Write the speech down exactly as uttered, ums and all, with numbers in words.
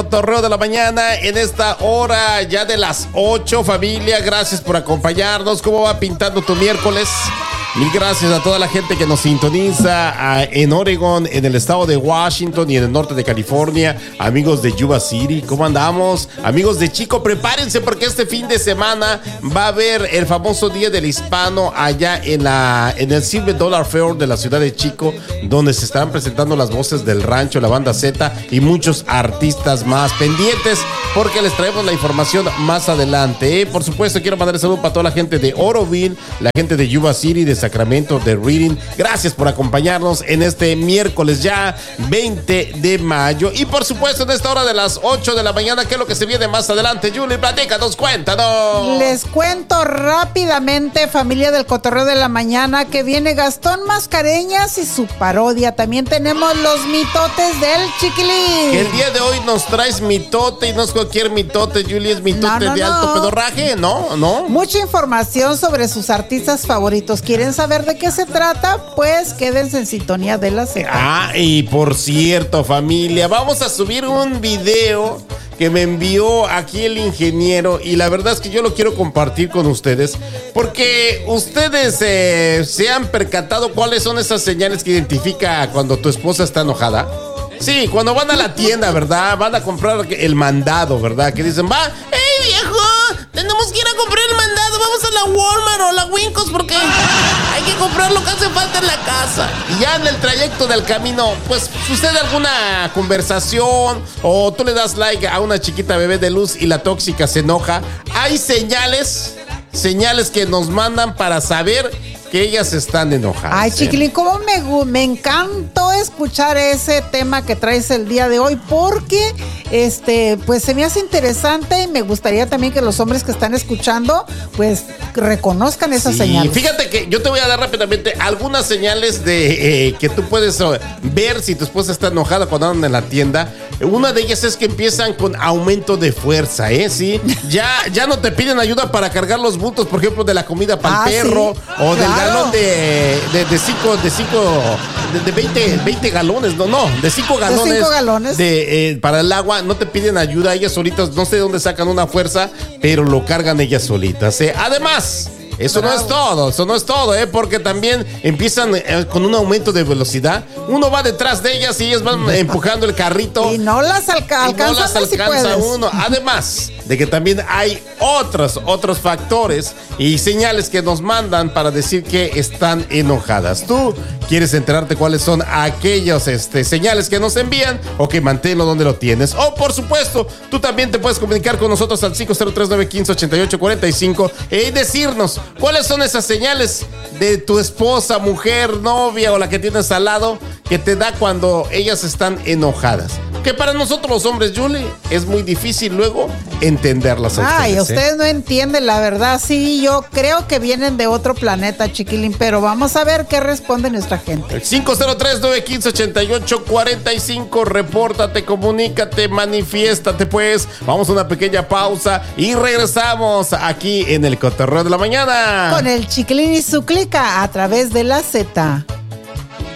Cotorreo de la mañana en esta hora ya de las ocho, familia, gracias por acompañarnos. ¿Cómo va pintando tu miércoles? Mil gracias a toda la gente que nos sintoniza a, en Oregon, en el estado de Washington y en el norte de California. Amigos de Yuba City, ¿cómo andamos? Amigos de Chico, prepárense porque este fin de semana va a haber el famoso Día del Hispano allá en, la, en el Silver Dollar Fair de la ciudad de Chico, donde se estarán presentando las voces del rancho, la banda Z y muchos artistas más pendientes porque les traemos la información más adelante. ¿eh? Por supuesto, quiero mandar un saludo para toda la gente de Oroville, la gente de Yuba City, de Sacramento, de Reading. Gracias por acompañarnos en este miércoles ya veinte de mayo. Y por supuesto, en esta hora de las ocho de la mañana, ¿qué es lo que se viene más adelante? Julie, platícanos, cuéntanos. Les cuento rápidamente, familia del Cotorreo de la Mañana, que viene Gastón Mascareñas y su parodia. También tenemos los mitotes del Chiquilín. Que el día de hoy nos traes mitote y no es cualquier mitote, Julie, es mitote no, no, de alto no. pedorraje, ¿no? ¿no? Mucha información sobre sus artistas favoritos. ¿Quieren saber de qué se trata? Pues quédense en sintonía de la Z. Ah, y por cierto, familia, vamos a subir un video que me envió aquí el ingeniero y la verdad es que yo lo quiero compartir con ustedes porque ustedes eh, se han percatado cuáles son esas señales que identifica cuando tu esposa está enojada. Sí, cuando van a la tienda, ¿verdad? Van a comprar el mandado, ¿verdad? Que dicen, va, ¡hey, viejo! Tenemos que ir a comprar el mandado. Vamos a la Walmart o a la Winkos porque hay que comprar lo que hace falta en la casa. Y ya en el trayecto del camino, pues sucede alguna conversación o tú le das like a una chiquita bebé de luz y la tóxica se enoja. Hay señales, señales que nos mandan para saber que ellas están enojadas. Ay, Chiquilín, cómo me, me encantó escuchar ese tema que traes el día de hoy, porque este, pues se me hace interesante y me gustaría también que los hombres que están escuchando, pues reconozcan esas sí, señales. Fíjate que yo te voy a dar rápidamente algunas señales de eh, que tú puedes ver si tu esposa está enojada cuando andan en la tienda. Una de ellas es que empiezan con aumento de fuerza, ¿eh? Sí. Ya, ya no te piden ayuda para cargar los bultos, por ejemplo, de la comida para el ah, perro sí, o del claro. galón de, de, de cinco, de cinco, de, de veinte, veinte galones, no, no, de cinco galones. De cinco galones. De, eh, para el agua, no te piden ayuda, ellas solitas, no sé de dónde sacan una fuerza, pero lo cargan ellas solitas, ¿eh? Además, eso Bravo. no es todo, eso no es todo, ¿eh? Porque también empiezan eh, con un aumento de velocidad. Uno va detrás de ellas y ellas van empujando el carrito. Y no las alca- alcanza, no las alcanza si uno. Además de que también hay otros, otros factores y señales que nos mandan para decir que están enojadas. ¿Tú quieres enterarte cuáles son aquellos este, señales que nos envían? O que manténlo donde lo tienes. O por supuesto, tú también te puedes comunicar con nosotros al cinco cero tres, nueve uno cinco, ocho ocho cuatro cinco y decirnos ¿cuáles son esas señales de tu esposa, mujer, novia o la que tienes al lado que te da cuando ellas están enojadas? Que para nosotros los hombres, Julie, es muy difícil luego entenderlas a ustedes. Ay, ustedes ¿eh? no entienden, la verdad. Sí, yo creo que vienen de otro planeta, Chiquilín, pero vamos a ver qué responde nuestra gente. cinco cero tres, nueve uno cinco, ocho ocho cuatro cinco, repórtate, comunícate, manifiéstate, pues. Vamos a una pequeña pausa y regresamos aquí en el Cotorreo de la Mañana. Con el Chiquilín y su clica a través de la Z.